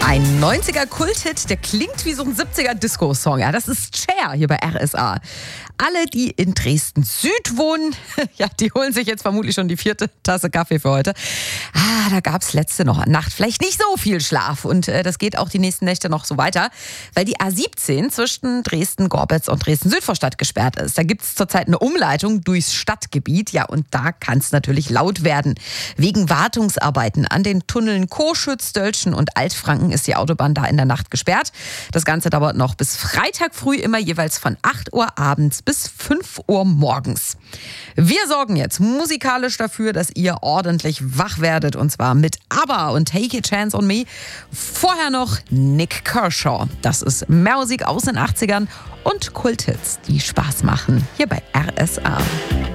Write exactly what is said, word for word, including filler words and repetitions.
Ein neunziger-Kulthit, der klingt wie so ein siebziger-Disco-Song. Ja, das ist Cher hier bei R S A. Alle, die in Dresden-Süd wohnen, ja, die holen sich jetzt vermutlich schon die vierte Tasse Kaffee für heute. Ah, da gab es letzte noch Nacht vielleicht nicht so viel Schlaf. Und äh, das geht auch die nächsten Nächte noch so weiter, weil die A siebzehn zwischen Dresden-Gorbetz und Dresden-Südvorstadt gesperrt ist. Da gibt es zurzeit eine Umleitung durchs Stadtgebiet. Ja, und da kann es natürlich laut werden. Wegen Wartungsarbeiten an den Tunneln Coschütz, Dölschen und Altfranken ist die Autobahn da in der Nacht gesperrt. Das Ganze dauert noch bis Freitag früh, immer jeweils von acht Uhr abends bis fünf Uhr morgens. Wir sorgen jetzt musikalisch dafür, dass ihr ordentlich wach werdet, und zwar mit ABBA und Take a Chance on Me. Vorher noch Nick Kershaw. Das ist mehr Musik aus den achtzigern und Kulthits, die Spaß machen, hier bei R S A.